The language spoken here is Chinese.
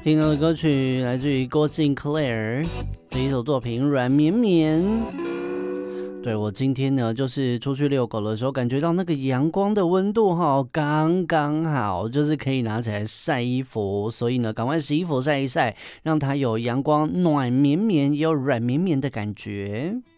听到的歌曲来自于郭靖 Claire 这一首作品《软绵绵》。对，我今天呢，就是出去遛狗的时候，感觉到那个阳光的温度刚刚好，就是可以拿起来晒衣服，所以呢，赶快洗衣服晒一晒，让它有阳光暖绵绵，也有软绵绵的感觉。